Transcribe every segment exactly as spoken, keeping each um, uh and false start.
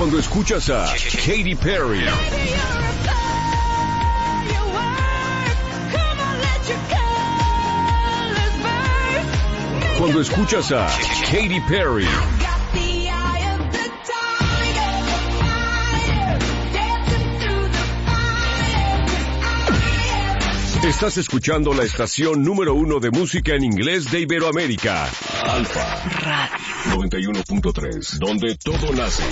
Cuando escuchas a Katy Perry, cuando escuchas a Katy Perry, estás escuchando la estación número uno de música en inglés de Iberoamérica, Alfa Radio noventa y uno punto tres, donde todo nace.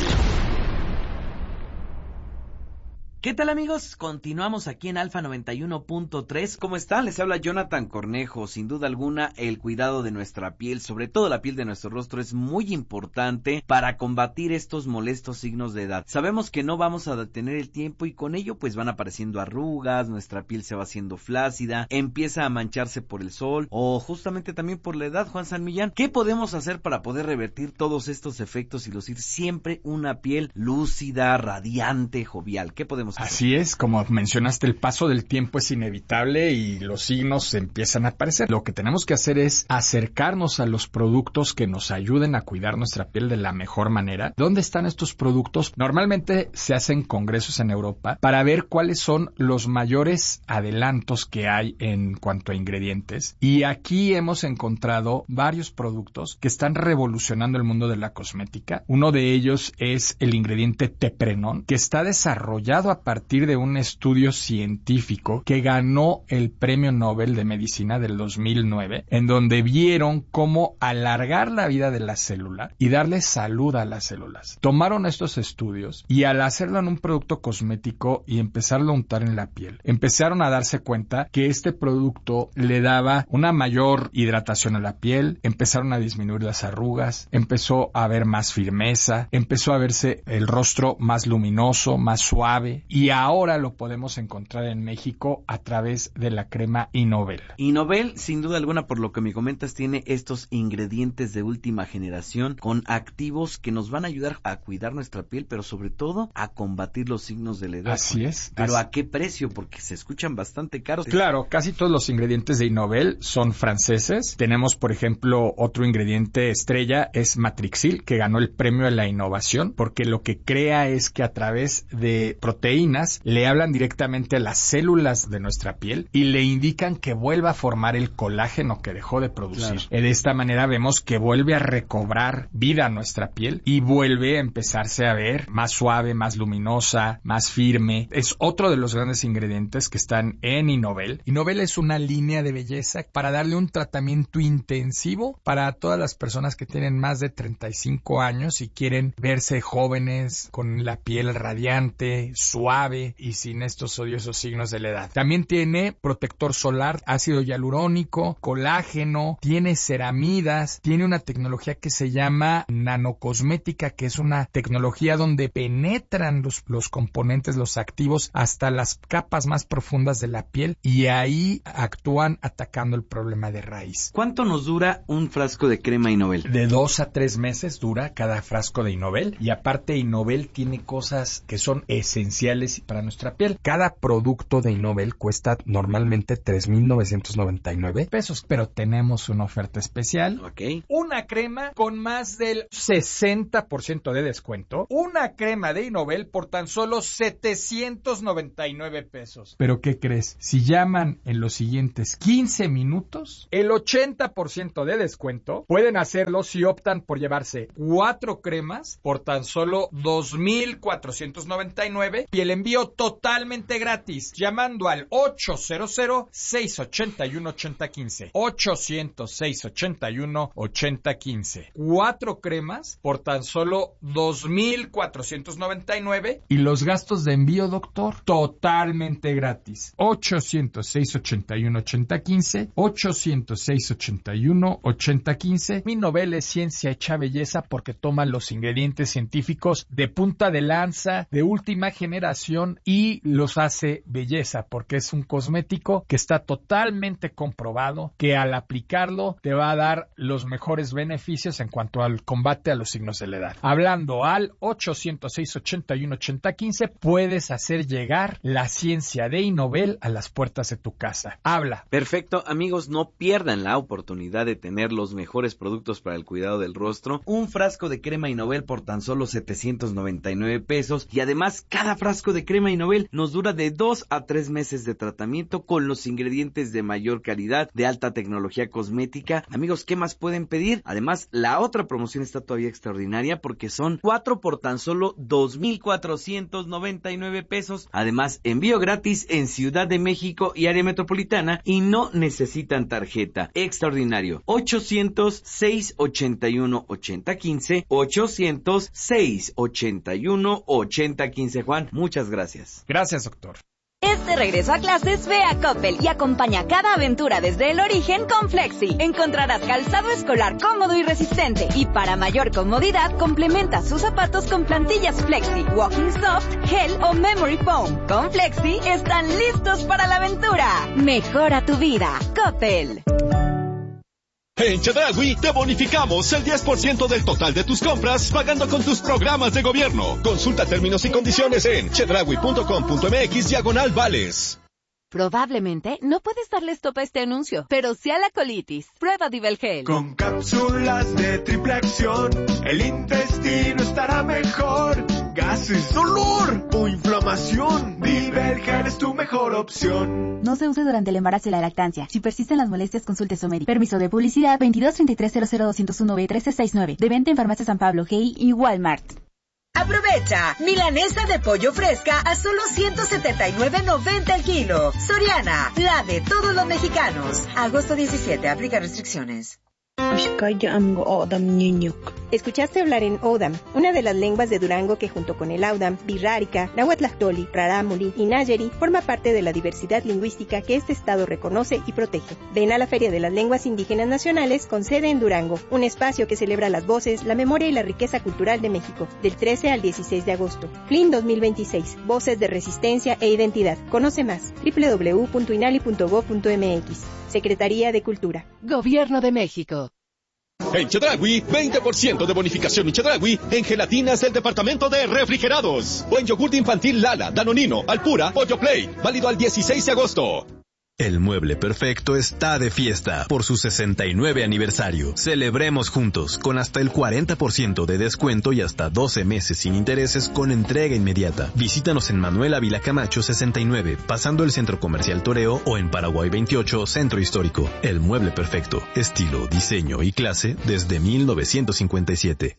¿Qué tal, amigos? Continuamos aquí en Alfa noventa y uno punto tres. ¿Cómo están? Les habla Jonathan Cornejo. Sin duda alguna, el cuidado de nuestra piel, sobre todo la piel de nuestro rostro, es muy importante para combatir estos molestos signos de edad. Sabemos que no vamos a detener el tiempo y con ello pues van apareciendo arrugas, nuestra piel se va haciendo flácida, empieza a mancharse por el sol o justamente también por la edad. Juan San Millán, ¿qué podemos hacer para poder revertir todos estos efectos y lucir siempre una piel lúcida, radiante, jovial? ¿Qué podemos hacer? Así es, como mencionaste, el paso del tiempo es inevitable y los signos empiezan a aparecer. Lo que tenemos que hacer es acercarnos a los productos que nos ayuden a cuidar nuestra piel de la mejor manera. ¿Dónde están estos productos? Normalmente se hacen congresos en Europa para ver cuáles son los mayores adelantos que hay en cuanto a ingredientes. Y aquí hemos encontrado varios productos que están revolucionando el mundo de la cosmética. Uno de ellos es el ingrediente Teprenón, que está desarrollado a a partir de un estudio científico que ganó el Premio Nobel de Medicina del dos mil nueve, en donde vieron cómo alargar la vida de la célula y darle salud a las células. Tomaron estos estudios y al hacerlo en un producto cosmético y empezarlo a untar en la piel, empezaron a darse cuenta que este producto le daba una mayor hidratación a la piel, empezaron a disminuir las arrugas, empezó a haber más firmeza, empezó a verse el rostro más luminoso, más suave. Y ahora lo podemos encontrar en México a través de la crema Innovel. Innovel, sin duda alguna, por lo que me comentas, tiene estos ingredientes de última generación con activos que nos van a ayudar a cuidar nuestra piel, pero sobre todo a combatir los signos de la edad. Así es. Pero así. ¿a qué precio? Porque se escuchan bastante caros. Claro, casi todos los ingredientes de Innovel son franceses. Tenemos, por ejemplo, otro ingrediente estrella, es Matrixil, que ganó el premio de la innovación, porque lo que crea es que a través de proteínas le hablan directamente a las células de nuestra piel y le indican que vuelva a formar el colágeno que dejó de producir. Claro. De esta manera vemos que vuelve a recobrar vida a nuestra piel y vuelve a empezarse a ver más suave, más luminosa, más firme. Es otro de los grandes ingredientes que están en Innovel. Innovel es una línea de belleza para darle un tratamiento intensivo para todas las personas que tienen más de treinta y cinco años y quieren verse jóvenes, con la piel radiante, suave y sin estos odiosos signos de la edad. También tiene protector solar, ácido hialurónico, colágeno, tiene ceramidas, tiene una tecnología que se llama nanocosmética, que es una tecnología donde penetran los, los componentes, los activos, hasta las capas más profundas de la piel y ahí actúan atacando el problema de raíz. ¿Cuánto nos dura un frasco de crema Innovel? De dos a tres meses dura cada frasco de Innovel y aparte Innovel tiene cosas que son esenciales para nuestra piel. Cada producto de Innovel cuesta normalmente tres mil novecientos noventa y nueve pesos, pero tenemos una oferta especial. Ok. Una crema con más del sesenta por ciento de descuento. Una crema de Innovel por tan solo setecientos noventa y nueve pesos. ¿Pero qué crees? Si llaman en los siguientes quince minutos, el ochenta por ciento de descuento, pueden hacerlo si optan por llevarse cuatro cremas por tan solo dos mil cuatrocientos noventa y nueve y el envío totalmente gratis llamando al ochocientos, seiscientos ochenta y uno, ochenta quince. ochocientos, seiscientos ochenta y uno, ochenta quince. Cuatro cremas por tan solo dos mil cuatrocientos noventa y nueve y los gastos de envío, doctor, totalmente gratis. ochocientos, seiscientos ochenta y uno, ochenta quince. ochocientos, seiscientos ochenta y uno, ochenta quince. Mi Innovel es ciencia hecha belleza porque toma los ingredientes científicos de punta de lanza, de última generación reparación y los hace belleza, porque es un cosmético que está totalmente comprobado que al aplicarlo te va a dar los mejores beneficios en cuanto al combate a los signos de la edad. Hablando al ocho cero seis, ochenta y uno, ochenta, quince, puedes hacer llegar la ciencia de Innovel a las puertas de tu casa. Habla. Perfecto, amigos, no pierdan la oportunidad de tener los mejores productos para el cuidado del rostro. Un frasco de crema Innovel por tan solo setecientos noventa y nueve pesos, y además cada frasco de crema Innovel nos dura de dos a tres meses de tratamiento con los ingredientes de mayor calidad, de alta tecnología cosmética. Amigos, ¿qué más pueden pedir? Además, la otra promoción está todavía extraordinaria porque son cuatro por tan solo dos mil cuatrocientos noventa y nueve pesos. Además, envío gratis en Ciudad de México y área metropolitana y no necesitan tarjeta. Extraordinario. ochocientos seis, ochenta y uno, ochenta, quince, ochocientos seis, ochenta y uno, ochenta, quince. Juan, muchas gracias. Gracias, doctor. Este regreso a clases, ve a Coppel y acompaña cada aventura desde el origen con Flexi. Encontrarás calzado escolar cómodo y resistente. Y para mayor comodidad, complementa sus zapatos con plantillas Flexi, Walking Soft, Gel o Memory Foam. Con Flexi, están listos para la aventura. Mejora tu vida. Coppel. En Chedraui te bonificamos el diez por ciento del total de tus compras pagando con tus programas de gobierno. Consulta términos y condiciones en chedraui punto com punto mx diagonal vales. Probablemente no puedes darle stop a este anuncio, pero sí a la colitis. Prueba Divelgel. Con cápsulas de triple acción, el intestino estará mejor. Gases, dolor o inflamación, Divelgel es tu mejor opción. No se use durante el embarazo y la lactancia. Si persisten las molestias, consulte a su médico. Permiso de publicidad veintidós treinta y tres cero cero doscientos uno B trece sesenta y nueve. De venta en Farmacia San Pablo, G I y Walmart. Aprovecha, milanesa de pollo fresca a solo ciento setenta y nueve noventa el kilo. Soriana, la de todos los mexicanos. Agosto diecisiete, aplica restricciones. Escuchaste hablar en Odam, una de las lenguas de Durango que junto con el Audam, Birrárica, Nahuatlactoli, Rarámuri y Nayeri forma parte de la diversidad lingüística que este estado reconoce y protege. Ven a la Feria de las Lenguas Indígenas Nacionales con sede en Durango, un espacio que celebra las voces, la memoria y la riqueza cultural de México, del trece al dieciséis de agosto. F L I N dos mil veintiséis, Voces de Resistencia e Identidad. Conoce más, doble u doble u doble u punto inali punto gob punto mx. Secretaría de Cultura. Gobierno de México. En Chedraui, veinte por ciento de bonificación en Chedraui en gelatinas del departamento de refrigerados. O en yogur infantil Lala, Danonino, Alpura o Yoplait. Válido al dieciséis de agosto. El Mueble Perfecto está de fiesta por su sesenta y nueve aniversario. Celebremos juntos con hasta el cuarenta por ciento de descuento y hasta doce meses sin intereses con entrega inmediata. Visítanos en Manuel Ávila Camacho sesenta y nueve, pasando el Centro Comercial Toreo, o en Paraguay veintiocho, Centro Histórico. El Mueble Perfecto, estilo, diseño y clase desde mil novecientos cincuenta y siete.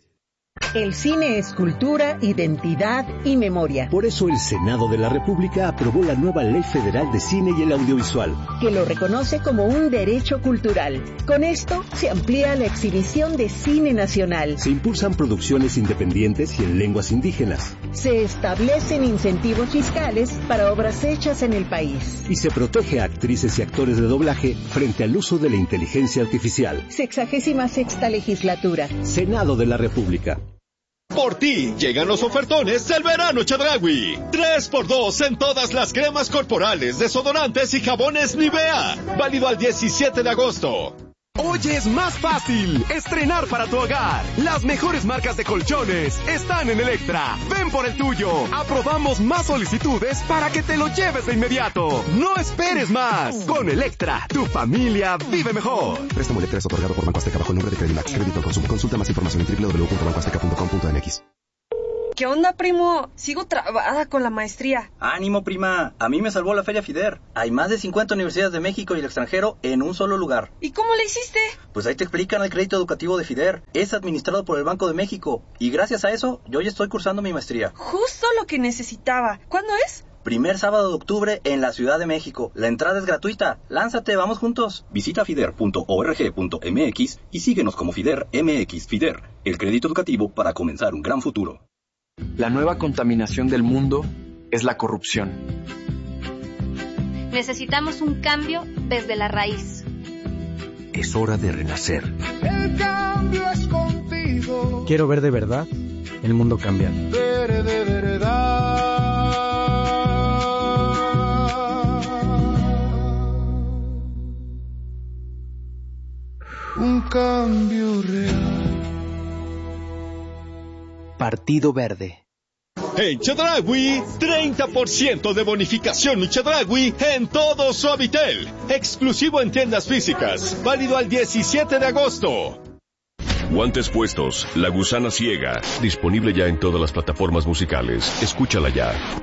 El cine es cultura, identidad y memoria. Por eso el Senado de la República aprobó la nueva Ley Federal de Cine y el Audiovisual, que lo reconoce como un derecho cultural. Con esto se amplía la exhibición de cine nacional. Se impulsan producciones independientes y en lenguas indígenas. Se establecen incentivos fiscales para obras hechas en el país. Y se protege a actrices y actores de doblaje frente al uso de la inteligencia artificial. Sexagésima sexta legislatura. Senado de la República. Por ti llegan los ofertones del verano Chedraui. tres por dos en todas las cremas corporales, desodorantes y jabones Nivea. Válido al diecisiete de agosto. Hoy es más fácil estrenar para tu hogar. Las mejores marcas de colchones están en Electra. Ven por el tuyo. Aprobamos más solicitudes para que te lo lleves de inmediato. No esperes más. Con Electra, tu familia vive mejor. Préstamo Electra es otorgado por Banco Azteca bajo el nombre de Credimax. Crédito al consumo. Consulta más información en doble u doble u doble u punto banco azteca punto com punto mx. ¿Qué onda, primo? Sigo trabada con la maestría. Ánimo, prima. A mí me salvó la Feria FIDER. Hay más de cincuenta universidades de México y el extranjero en un solo lugar. ¿Y cómo le hiciste? Pues ahí te explican el crédito educativo de FIDER. Es administrado por el Banco de México. Y gracias a eso, yo ya estoy cursando mi maestría. Justo lo que necesitaba. ¿Cuándo es? Primer sábado de octubre en la Ciudad de México. La entrada es gratuita. Lánzate, vamos juntos. Visita fider punto org punto mx y síguenos como FIDER M X. FIDER, el crédito educativo para comenzar un gran futuro. La nueva contaminación del mundo es la corrupción. Necesitamos un cambio desde la raíz. Es hora de renacer. El cambio es contigo. Quiero ver de verdad el mundo cambiar. Ver de verdad. un cambio real. Partido Verde. En Chedraui, treinta por ciento de bonificación Chedraui en todo Suavitel. Exclusivo en tiendas físicas. Válido al diecisiete de agosto. Guantes puestos, La Gusana Ciega. Disponible ya en todas las plataformas musicales. Escúchala ya.